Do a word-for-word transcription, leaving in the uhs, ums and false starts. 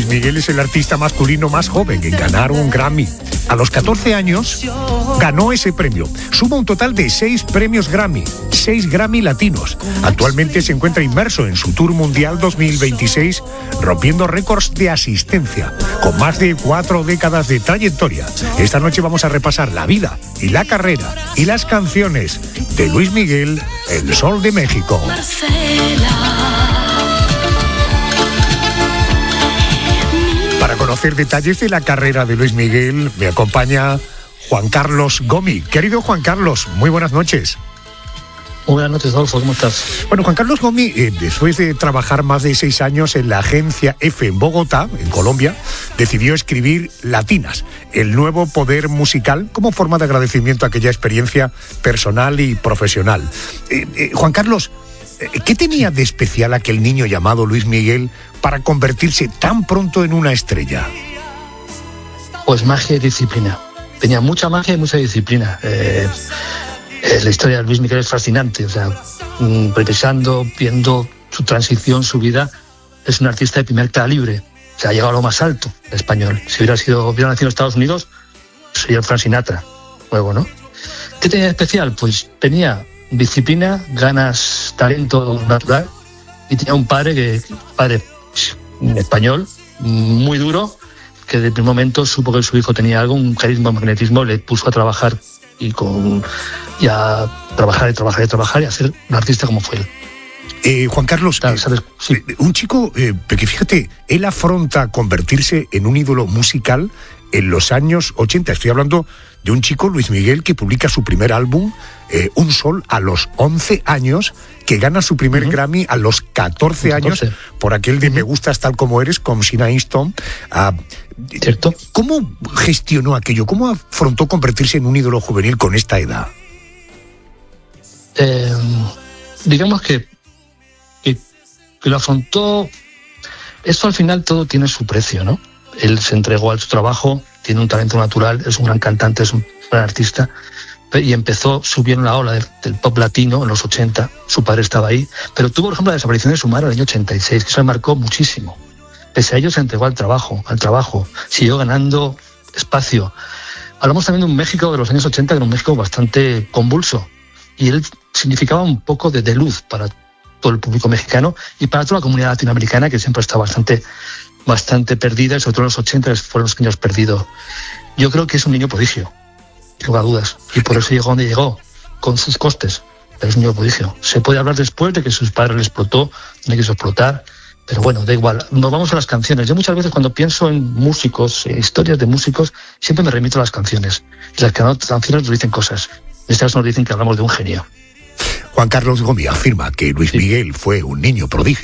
Miguel es el artista masculino más joven en ganar un Grammy. A los catorce años ganó ese premio. Suma un total de seis premios Grammy, seis Grammy latinos. Actualmente se encuentra inmerso en su Tour Mundial dos mil veintiséis, rompiendo récords de asistencia, con más de cuatro décadas de trayectoria. Esta noche vamos a repasar la vida y la carrera y las canciones de Luis Miguel, el Sol de México. Para conocer detalles de la carrera de Luis Miguel, me acompaña Juan Carlos Gomi. Querido Juan Carlos, muy buenas noches. Muy buenas noches, Adolfo, ¿cómo estás? Bueno, Juan Carlos Gomi, eh, después de trabajar más de seis años en la agencia F en Bogotá, en Colombia, decidió escribir Latinas, el nuevo poder musical, como forma de agradecimiento a aquella experiencia personal y profesional. Eh, eh, Juan Carlos, ¿qué tenía de especial aquel niño llamado Luis Miguel para convertirse tan pronto en una estrella? Pues magia y disciplina. Tenía mucha magia y mucha disciplina. Eh, eh, la historia de Luis Miguel es fascinante. O sea, mmm, revisando, viendo su transición, su vida, es un artista de primer calibre. O sea, ha llegado a lo más alto, el español. Si hubiera sido, hubiera nacido en Estados Unidos, sería Frank Sinatra. Luego, ¿no? ¿Qué tenía de especial? Pues tenía disciplina, ganas, talento natural, y tenía un padre que padre español muy duro, que de primer momento supo que su hijo tenía algo, un carisma, un magnetismo, le puso a trabajar y con y a trabajar y trabajar y trabajar y a ser un artista como fue él. Eh, Juan Carlos, ¿sabes? Sí. Eh, un chico, eh, que fíjate, él afronta convertirse en un ídolo musical en los años ochenta. Estoy hablando de un chico, Luis Miguel, que publica su primer álbum, eh, Un Sol, a los once años, que gana su primer uh-huh. Grammy a los catorce años, por aquel de uh-huh. Me gustas tal como eres, con Sina Easton. Uh, ¿Cierto? ¿Cómo gestionó aquello? ¿Cómo afrontó convertirse en un ídolo juvenil con esta edad? Eh, digamos que, que, que lo afrontó. Esto al final todo tiene su precio, ¿no? Él se entregó a su trabajo, tiene un talento natural, es un gran cantante, es un gran artista, y empezó, subió en la ola del, del pop latino en los ochenta, su padre estaba ahí, pero tuvo, por ejemplo, la desaparición de su madre en el año ochenta y seis, que eso le marcó muchísimo. Pese a ello se entregó al trabajo, al trabajo, siguió ganando espacio. Hablamos también de un México de los años ochenta, que era un México bastante convulso, y él significaba un poco de, de luz para todo el público mexicano y para toda la comunidad latinoamericana, que siempre está bastante... bastante perdida, y sobre todo en los ochenta fueron los niños perdidos. Yo creo que es un niño prodigio, sin lugar a dudas, y por eso llegó donde llegó, con sus costes, pero es un niño prodigio. Se puede hablar después de que sus padres le explotó, no quiso explotar, pero bueno, da igual. Nos vamos a las canciones. Yo muchas veces cuando pienso en músicos, en historias de músicos, siempre me remito a las canciones, y las canciones nos dicen cosas. En este caso nos dicen que hablamos de un genio. Juan Carlos Gomi afirma que Luis sí. Miguel fue un niño prodigio.